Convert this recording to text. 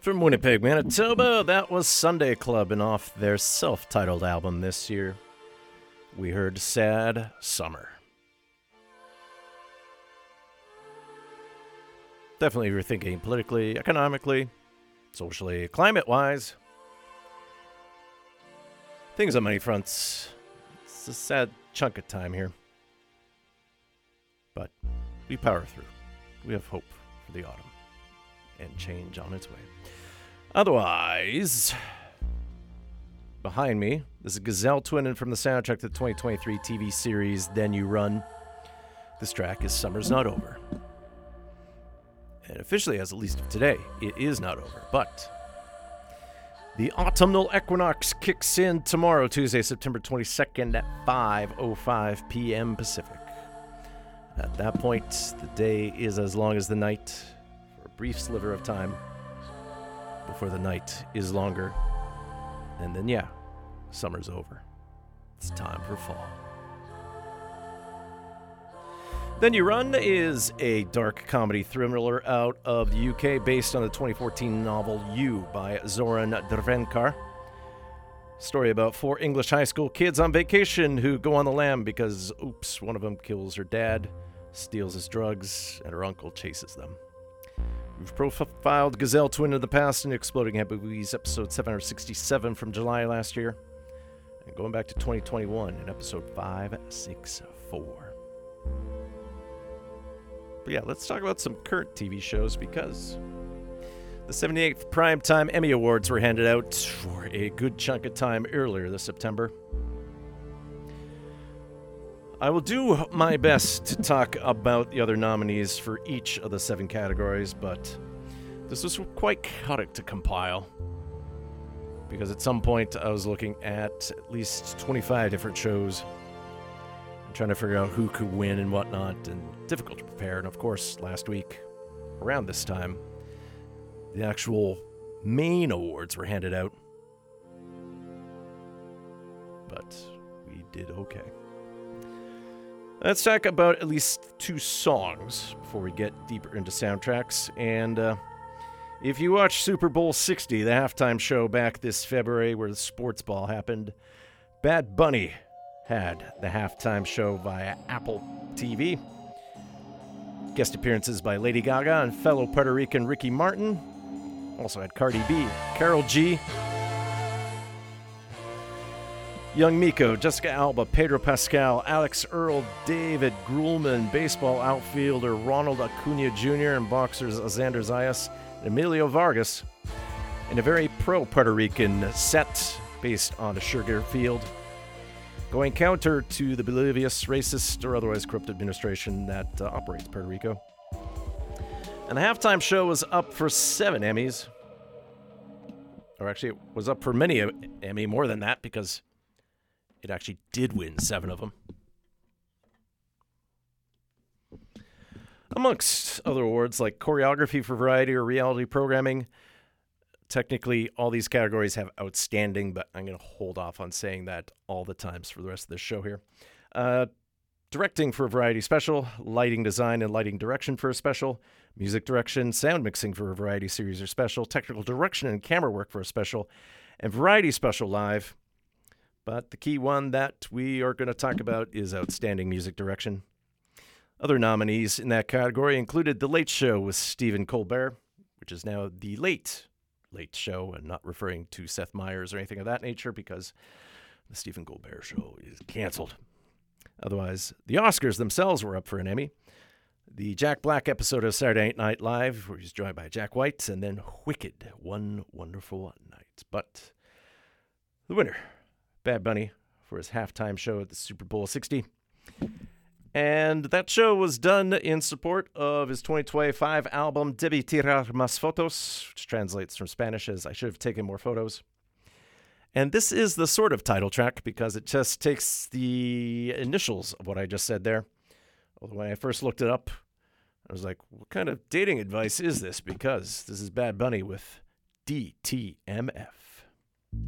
From Winnipeg, Manitoba, that was Sunday Club, and off their self-titled album this year, we heard Sad Summer. Definitely if you're thinking politically, economically, socially, climate-wise, things on many fronts. It's a sad chunk of time here. But we power through. We have hope for the autumn and change on its way. Otherwise, behind me, this is Gazelle Twinning from the soundtrack to the 2023 TV series Then You Run. This track is Summer's Not Over. And officially, as at least of today, it is not over. But the autumnal equinox kicks in tomorrow, Tuesday, September 22nd at 5:05 p.m. Pacific. At that point, the day is as long as the night for a brief sliver of time before the night is longer. And then, yeah, summer's over. It's time for fall. Then You Run is a dark comedy thriller out of the UK based on the 2014 novel You by Zoran Drvenkar. Story about 4 English high school kids on vacation who go on the lam because, oops, one of them kills her dad, steals his drugs, and her uncle chases them. We've profiled Gazelle Twin in the past in Exploding Head Movies, episode 767 from July last year, and going back to 2021 in episode 564. But yeah, let's talk about some current TV shows because the 78th Primetime Emmy Awards were handed out for a good chunk of time earlier this September. I will do my best to talk about the other nominees for each of the 7 categories, but this was quite chaotic to compile because at some point I was looking at least 25 different shows and trying to figure out who could win and whatnot, and difficult to prepare. And of course, last week, around this time, the actual main awards were handed out, but we did okay. Let's talk about at least 2 songs before we get deeper into soundtracks. And if you watch Super Bowl 60, the halftime show back this February where the sports ball happened, Bad Bunny had the halftime show via Apple TV. Guest appearances by Lady Gaga and fellow Puerto Rican Ricky Martin. Also had Cardi B, Karol G, Young Miko, Jessica Alba, Pedro Pascal, Alex Earl, David Grulman, baseball outfielder Ronald Acuna Jr., and boxers Xander Zayas and Emilio Vargas, in a very pro-Puerto Rican set based on a sugar field, going counter to the belligerent, racist, or otherwise corrupt administration that operates Puerto Rico. And the halftime show was up for 7 Emmys. Or actually, it was up for many Emmy, more than that, because it actually did win 7 of them. Amongst other awards like choreography for variety or reality programming, technically all these categories have outstanding, but I'm going to hold off on saying that all the times for the rest of this show here. Directing for a variety special, lighting design and lighting direction for a special, music direction, sound mixing for a variety series or special, technical direction and camera work for a special, and variety special live. But the key one that we are going to talk about is outstanding music direction. Other nominees in that category included The Late Show with Stephen Colbert, which is now The Late Show, and not referring to Seth Meyers or anything of that nature because the Stephen Colbert Show is canceled. Otherwise, the Oscars themselves were up for an Emmy. The Jack Black episode of Saturday Night Live, where he's joined by Jack White, and then Wicked, One Wonderful Night. But the winner, Bad Bunny, for his halftime show at the Super Bowl 60. And that show was done in support of his 2025 album Debí tirar más fotos, which translates from Spanish as I should have taken more photos. And this is the sort of title track because it just takes the initials of what I just said there. Although when I first looked it up, I was like, what kind of dating advice is this? Because this is Bad Bunny with DTMF.